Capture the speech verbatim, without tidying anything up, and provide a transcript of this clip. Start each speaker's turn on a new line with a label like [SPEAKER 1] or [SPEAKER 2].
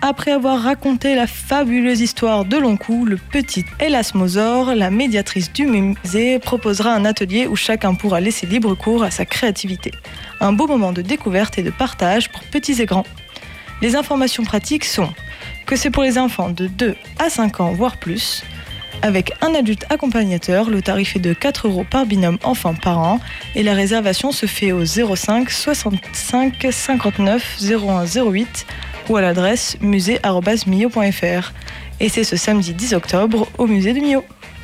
[SPEAKER 1] Après avoir raconté la fabuleuse histoire de Loncoux, le petit Elasmosaure, la médiatrice du musée, proposera un atelier où chacun pourra laisser libre cours à sa créativité. Un beau moment de découverte et de partage pour petits et grands. Les informations pratiques sont que c'est pour les enfants de deux à cinq ans, voire plus. Avec un adulte accompagnateur, le tarif est de quatre euros par binôme enfant par an et la réservation se fait au zéro cinq soixante-cinq cinquante-neuf zéro un zéro huit ou à l'adresse musée arobase millau point f r. Et c'est ce samedi dix octobre au musée de Millau.